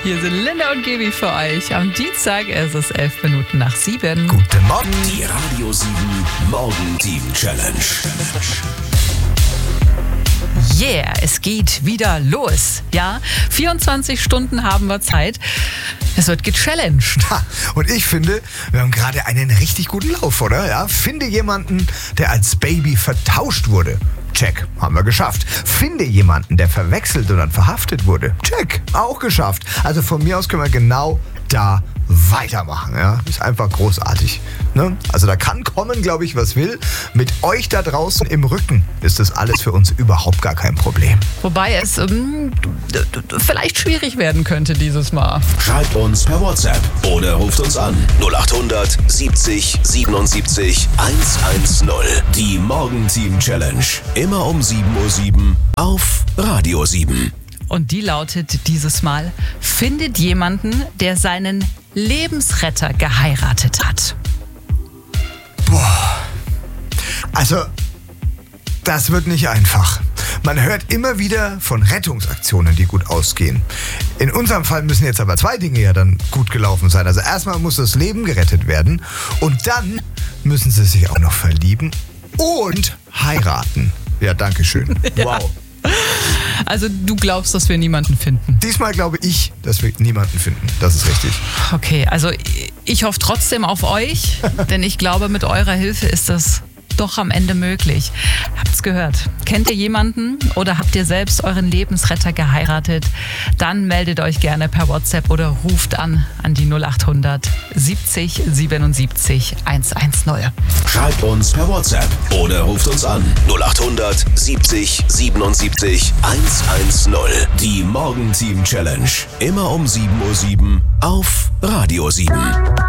Hier sind Linda und Gaby für euch. Am Dienstag ist es 7:11. Guten Morgen. Die Radio 7 Morgenteam Challenge. Yeah, es geht wieder los. Ja, 24 Stunden haben wir Zeit. Es wird gechallenged. Ha, und ich finde, wir haben gerade einen richtig guten Lauf, oder? Ja, finde jemanden, der als Baby vertauscht wurde. Check, haben wir geschafft. Finde jemanden, der verwechselt und dann verhaftet wurde. Check, auch geschafft. Also von mir aus können wir genau da weitermachen. Ja? Ist einfach großartig. Ne? Also da kann kommen, glaube ich, was will. Mit euch da draußen im Rücken ist das alles für uns überhaupt gar kein Problem. Wobei es vielleicht schwierig werden könnte dieses Mal. Schreibt uns per WhatsApp oder ruft uns an 0800 70 77 110. Die Morgenteam Challenge. Immer um 7:07 Uhr auf Radio 7. Und die lautet dieses Mal: Findet jemanden, der seinen Lebensretter geheiratet hat. Also, das wird nicht einfach. Man hört immer wieder von Rettungsaktionen, die gut ausgehen. In unserem Fall müssen jetzt aber zwei Dinge ja dann gut gelaufen sein. Also erstmal muss das Leben gerettet werden und dann müssen sie sich auch noch verlieben und heiraten. Ja, danke schön. Ja. Wow. Also du glaubst, dass wir niemanden finden? Diesmal glaube ich, dass wir niemanden finden. Das ist richtig. Okay, also ich hoffe trotzdem auf euch, denn ich glaube, mit eurer Hilfe ist das doch am Ende möglich. Habt's gehört. Kennt ihr jemanden oder habt ihr selbst euren Lebensretter geheiratet? Dann meldet euch gerne per WhatsApp oder ruft an die 0800 70 77 110. Schreibt uns per WhatsApp oder ruft uns an 0800 70 77 110. Die Morgenteam Challenge. Immer um 7:07 Uhr auf Radio 7.